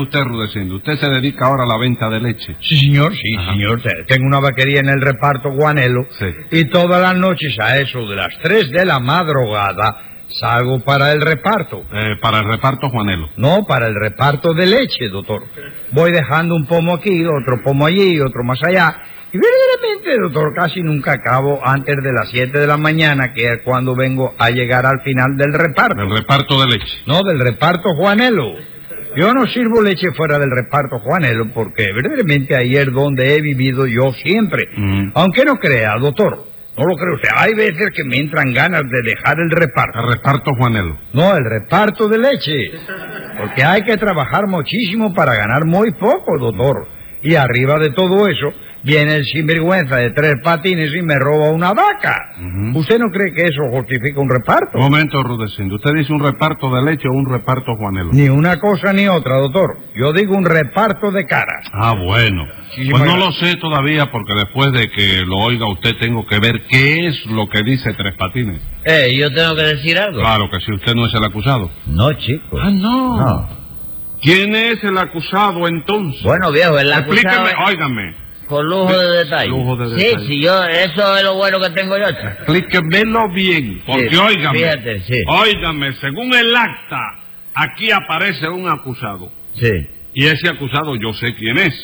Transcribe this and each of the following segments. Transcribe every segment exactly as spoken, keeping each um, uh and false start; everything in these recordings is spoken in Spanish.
usted, Rudecindo? ¿Usted se dedica ahora a la venta de leche? Sí, señor, sí, Ajá. señor. Tengo una vaquería en el reparto Juanelo. Sí. Y todas las noches a eso de las tres de la madrugada salgo para el reparto. Eh, para el reparto Juanelo. No, para el reparto de leche, doctor. Voy dejando un pomo aquí, otro pomo allí, otro más allá. Y verdaderamente, doctor, casi nunca acabo antes de las siete de la mañana, que es cuando vengo a llegar al final del reparto. El reparto de leche. No, del reparto Juanelo. Yo no sirvo leche fuera del reparto Juanelo porque verdaderamente ahí es donde he vivido yo siempre. Mm. Aunque no crea, doctor, no lo cree usted. Hay veces que me entran ganas de dejar el reparto. El reparto Juanelo. No, el reparto de leche. Porque hay que trabajar muchísimo para ganar muy poco, doctor. Y arriba de todo eso, viene el sinvergüenza de tres patines y me roba una vaca. Uh-huh. ¿Usted no cree que eso justifica un reparto? Un momento, Rudecindo. ¿Usted dice un reparto de leche o un reparto Juanelo? Ni una cosa ni otra, doctor. Yo digo un reparto de caras. Ah, bueno. Sí, Pues no bueno. lo sé todavía porque después de que lo oiga usted tengo que ver qué es lo que dice Tres Patines. Eh, ¿yo tengo que decir algo? Claro que si usted no es el acusado. No, chico. Ah, no. No. ¿Quién es el acusado entonces? Bueno, viejo, el acusado... Explíqueme, óigame. Con lujo de detalle. Lujo de Sí, detalle. sí, yo, eso es lo bueno que tengo yo, chico. Explíquemelo bien, porque Sí, óigame. fíjate, sí. Óigame, según el acta, aquí aparece un acusado. Sí. Y ese acusado yo sé quién es.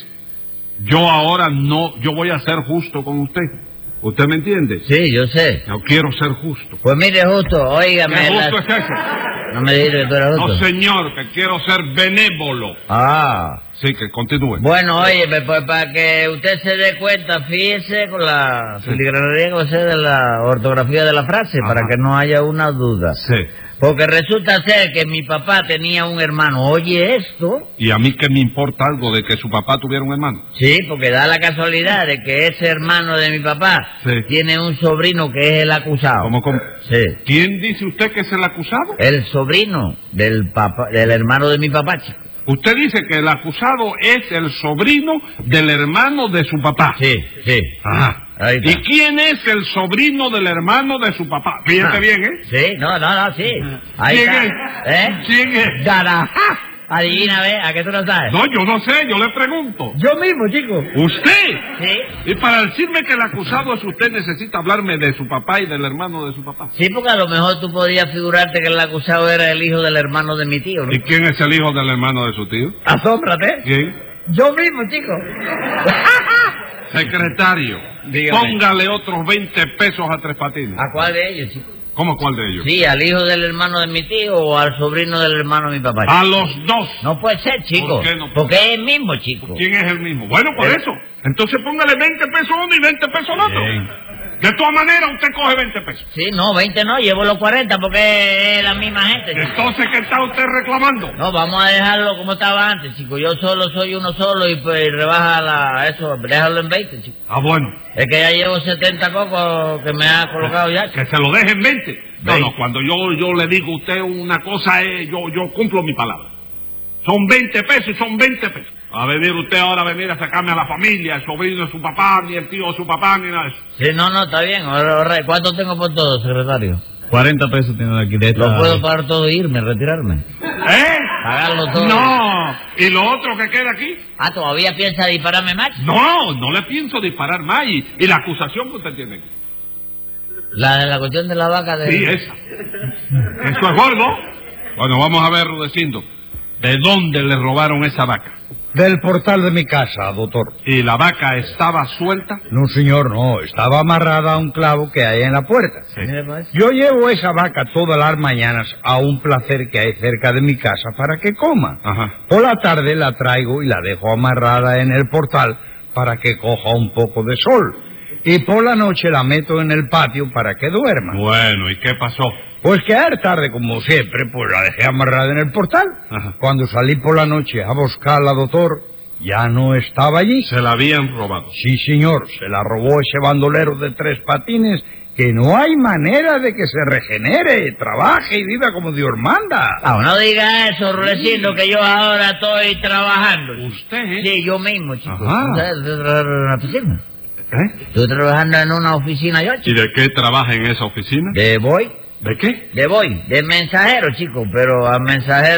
Yo ahora no, yo voy a ser justo con usted. ¿Usted me entiende? Sí, yo sé. Yo quiero ser justo. Pues mire, justo, óigame... ¿Qué la- justo es ese? No me dijiste que tú eras No, justo. señor, que quiero ser benévolo. Ah. Sí, que continúe. Bueno, oye, pues para que usted se dé cuenta, fíjese con la filigranería que va a ser de la ortografía de la frase, Ajá. para que no haya una duda. Sí. Porque resulta ser que mi papá tenía un hermano. Oye esto. ¿Y a mí qué me importa algo de que su papá tuviera un hermano? Sí, porque da la casualidad de que ese hermano de mi papá Sí. tiene un sobrino que es el acusado. ¿Cómo, cómo? Sí. ¿Quién dice usted que es el acusado? El sobrino del papá, del hermano de mi papá, chico. Usted dice que el acusado es el sobrino del hermano de su papá. Sí, sí. Ajá. Ahí está. ¿Y quién es el sobrino del hermano de su papá? Fíjate Ah. bien, ¿eh? Sí, no, no, no, sí. Ahí ¿Quién está. es? ¿Eh? ¿Quién es? Garajá. Adivina, ve, ¿a qué tú no sabes? No, yo no sé, yo le pregunto. Yo mismo, chico. ¿Usted? Sí. Y para decirme que el acusado es usted, necesita hablarme de su papá y del hermano de su papá. Sí, porque a lo mejor tú podías figurarte que el acusado era el hijo del hermano de mi tío, ¿no? ¿Y quién es el hijo del hermano de su tío? Asómbrate. ¿Quién? Yo mismo, chico. Secretario, Dígame. póngale otros veinte pesos a Tres Patines. ¿A cuál de ellos, chico? ¿Cómo cuál de ellos? Sí, al hijo del hermano de mi tío o al sobrino del hermano de mi papá. A los dos. No puede ser, chico. ¿Por qué no puede? Porque es el mismo, chico. ¿Quién es el mismo? Bueno, por Eh. eso. Entonces póngale veinte pesos a uno y veinte pesos al otro. Bien. De todas maneras, usted coge veinte pesos. Sí, no, veinte no, llevo los cuarenta porque es la misma gente, chico. Entonces, ¿qué está usted reclamando? No, vamos a dejarlo como estaba antes, chico. Yo solo soy uno solo y pues rebaja la, eso, déjalo en veinte, chico. Ah, bueno. Es que ya llevo setenta cocos que me ha colocado ya, chico. Que se lo deje en veinte. No, Veinte. no, cuando yo, yo le digo a usted una cosa, eh, yo, yo cumplo mi palabra. Son veinte pesos y son veinte pesos. A venir usted ahora a venir a sacarme a la familia, el sobrino de su papá, ni el tío de su papá, ni nada de eso. Sí, no, no, está bien. Ahora, ahora, ¿cuánto tengo por todo, secretario? cuarenta pesos tiene aquí de esta... Lo puedo pagar todo e irme, retirarme. ¿Eh? Pagarlo todo. No. ¿Y lo otro que queda aquí? Ah, ¿todavía piensa dispararme más? No, no le pienso disparar más. ¿Y, y la acusación que usted tiene aquí? La de la cuestión de la vaca de... Sí, esa. ¿Eso es gordo? Bueno, vamos a ver, Rudecindo. ¿De dónde le robaron esa vaca? Del portal de mi casa, doctor. ¿Y la vaca estaba suelta? No, señor, no. Estaba amarrada a un clavo que hay en la puerta. Mire, pues. Yo llevo esa vaca todas las mañanas a un placer que hay cerca de mi casa para que coma. Ajá. Por la tarde la traigo y la dejo amarrada en el portal para que coja un poco de sol. Y por la noche la meto en el patio para que duerma. Bueno, ¿y qué pasó? Pues que ayer tarde, como siempre, pues la dejé amarrada en el portal. Ajá. Cuando salí por la noche a buscarla, doctor, ya no estaba allí. Se la habían robado. Sí, señor, se la robó ese bandolero de Tres Patines que no hay manera de que se regenere, trabaje y viva como Dios manda. Ah, no diga eso, Rudecindo, que yo ahora estoy trabajando. chico. ¿Usted? ¿eh? Sí, yo mismo, chico. Ajá. ¿Tú sabes? Estoy trabajando en una oficina. ¿Eh? Estoy trabajando en una oficina yo, ¿Y chico. de qué trabaja en esa oficina? De voy, ¿De qué? de voy, de mensajero, chico, pero al mensajero